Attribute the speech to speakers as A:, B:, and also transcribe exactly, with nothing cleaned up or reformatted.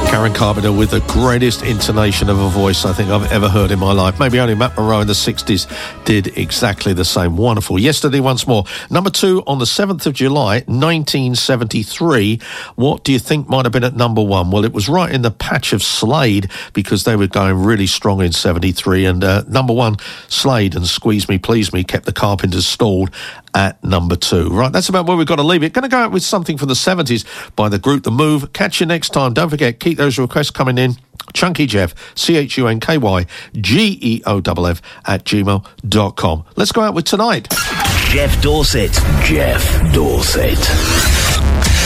A: Karen Carpenter with the greatest intonation of a voice I think I've ever heard in my life. Maybe only Matt Monro in the sixties did exactly the same. Wonderful. Yesterday once more. Number two on the seventh of July, nineteen seventy-three. What do you think might have been at number one? Well, it was right in the patch of Slade because they were going really strong in seventy-three. And uh, number one, Slade and Squeeze Me, Please Me kept the Carpenters stalled at number two. Right, that's about where we've got to leave it. Going to go out with something from the seventies by the group The Move. Catch you next time. Don't forget, keep those requests coming in. Chunky Jeff, C H U N K Y G E O F F at gmail dot com. Let's go out with Tonight.
B: Jeff Dorset. Jeff Dorset.